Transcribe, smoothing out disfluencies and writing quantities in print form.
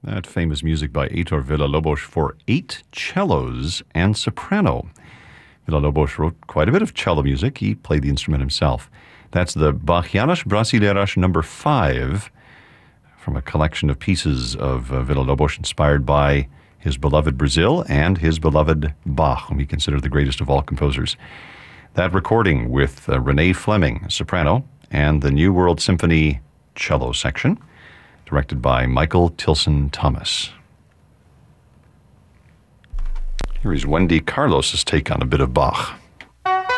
That famous music by Heitor Villa-Lobos for 8 cellos and soprano. Villa-Lobos wrote quite a bit of cello music. He played the instrument himself. That's the Bachianas Brasileiras No. 5 from a collection of pieces of Villa-Lobos inspired by his beloved Brazil and his beloved Bach, whom he considered the greatest of all composers. That recording with Renee Fleming, soprano, and the New World Symphony cello section, directed by Michael Tilson Thomas. Here is Wendy Carlos's take on a bit of Bach.